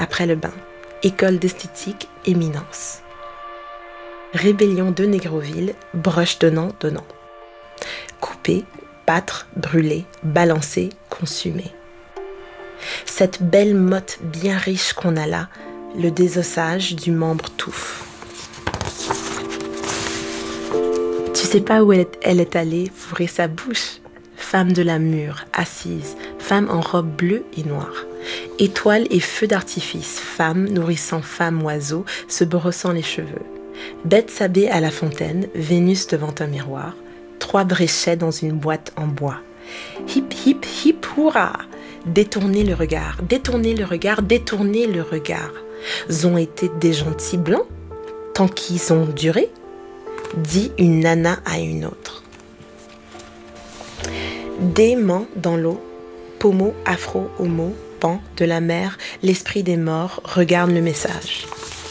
après le bain. École d'esthétique, éminence. Rébellion de Négroville, broche donnant. Couper, battre, brûler, balancer, consumer. Cette belle motte bien riche qu'on a là, le désossage du membre touffe. Tu sais pas où elle est allée fourrer sa bouche? Femme de la mûre, assise, femme en robe bleue et noire. Étoiles et feux d'artifice, femme nourrissant femme oiseau, se brossant les cheveux. Bête sabée à la fontaine, Vénus devant un miroir, 3 bréchets dans une boîte en bois. Hip hip hip hurrah! Détournez le regard, détournez le regard, détournez le regard. Ont été des gentils blancs, tant qu'ils ont duré, dit une nana à une autre. Dément dans l'eau, pomo, afro, homo, pan de la mer, l'esprit des morts regarde le message.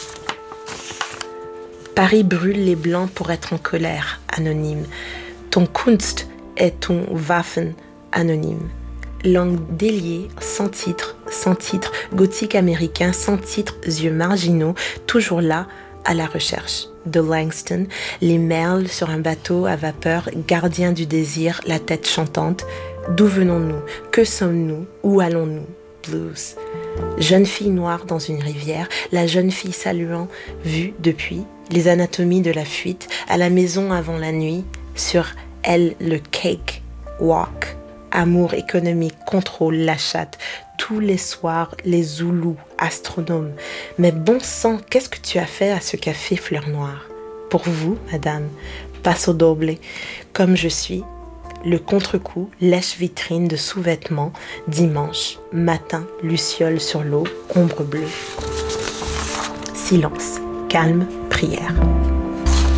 Paris brûle les blancs pour être en colère, anonyme. Ton Kunst est ton Waffen, anonyme. Langue déliée, sans titre, gothique américain, sans titre, yeux marginaux, toujours là, à la recherche. De Langston, les merles sur un bateau à vapeur, gardien du désir, la tête chantante. D'où venons-nous? Que sommes-nous? Où allons-nous? Blues. Jeune fille noire dans une rivière, la jeune fille saluant, vue depuis, les anatomies de la fuite, à la maison avant la nuit, sur elle le cake, walk, amour économique, contrôle, la chatte, tous les soirs, les Zoulous, astronomes. Mais bon sang, qu'est-ce que tu as fait à ce café Fleur Noire? Pour vous, madame, passo doble, comme je suis, le contre-coup, lèche-vitrine de sous-vêtements, dimanche, matin, luciole sur l'eau, ombre bleue. Silence, calme, prière.